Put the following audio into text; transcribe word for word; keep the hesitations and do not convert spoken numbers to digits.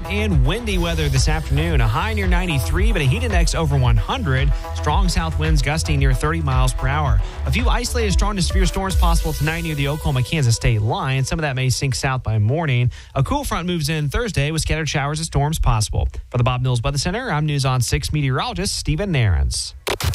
and windy weather this afternoon. A high near ninety-three, but a heat index over one hundred. Strong south winds gusting near thirty miles per hour. A few isolated strong to severe storms possible tonight near the Oklahoma-Kansas state line. Some of that may sink south by morning. A cool front moves in Thursday with scattered showers and storms possible. For the Bob Mills Weather Center, I'm News on six meteorologist Stephen Nairns.